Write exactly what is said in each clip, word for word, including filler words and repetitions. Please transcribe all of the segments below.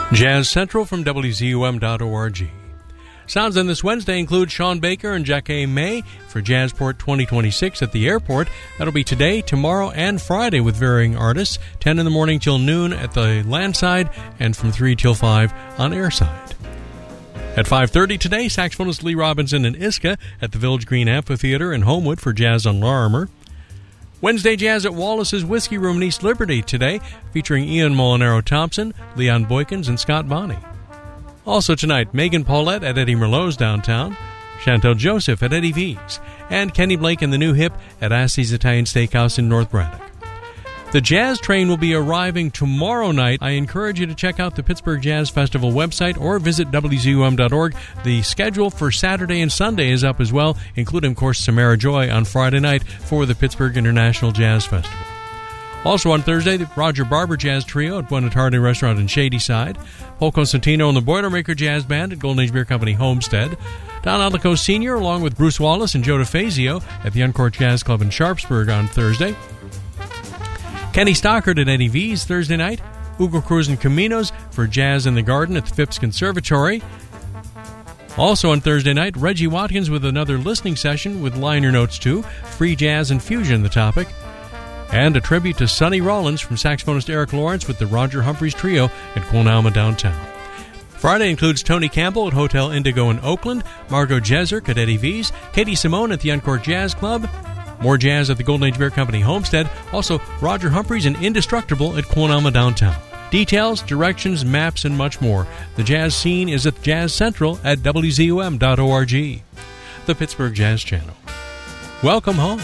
Jazz Central from W Z U M dot org. Sounds on this Wednesday include Sean Baker and Jackie May for Jazzport twenty twenty-six at the airport. That'll be today, tomorrow, and Friday with varying artists, ten in the morning till noon at the landside and from three till five on airside. At five thirty today, saxophonist Lee Robinson and Iska at the Village Green Amphitheater in Homewood for Jazz on Larimer. Wednesday Jazz at Wallace's Whiskey Room in East Liberty today, featuring Ian Molinaro-Thompson, Leon Boykins, and Scott Bonney. Also tonight, Megan Paulette at Eddie Merlot's downtown, Chantel Joseph at Eddie V's, and Kenny Blake and the New Hip at Assie's Italian Steakhouse in North Braddock. The Jazz Train will be arriving tomorrow night. I encourage you to check out the Pittsburgh Jazz Festival website or visit W Z U M dot org. The schedule for Saturday and Sunday is up as well, including, of course, Samara Joy on Friday night for the Pittsburgh International Jazz Festival. Also on Thursday, the Roger Barber Jazz Trio at Buenos Aires Restaurant in Shadyside, Paul Costantino and the Boilermaker Jazz Band at Golden Age Beer Company Homestead, Don Aldico Senior along with Bruce Wallace and Joe DeFazio at the Uncourt Jazz Club in Sharpsburg on Thursday, Kenny Stockard at Eddie V's Thursday night, Hugo Cruz and Caminos for Jazz in the Garden at the Phipps Conservatory. Also on Thursday night, Reggie Watkins with another listening session with liner notes too, free jazz and fusion the topic. And a tribute to Sonny Rollins from saxophonist Eric Lawrence with the Roger Humphreys Trio at Quonalma downtown. Friday includes Tony Campbell at Hotel Indigo in Oakland, Margot Jeserk at Eddie V's, Katie Simone at the Uncourt Jazz Club, more jazz at the Golden Age Beer Company Homestead, also Roger Humphreys and Indestructible at Quonalma downtown. Details, directions, maps, and much more. The jazz scene is at Jazz Central at W Z U M dot org. The Pittsburgh Jazz Channel. Welcome home.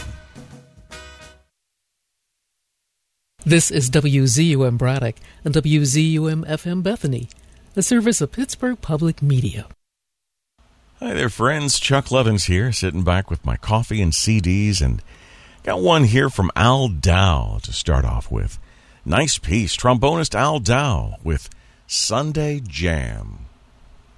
This is W Z U M Braddock and W Z U M F M Bethany, a service of Pittsburgh Public Media. Hi there, friends. Chuck Levins here, sitting back with my coffee and C Ds, and got one here from Al Dow to start off with. Nice piece, trombonist Al Dow with Sunday Jam.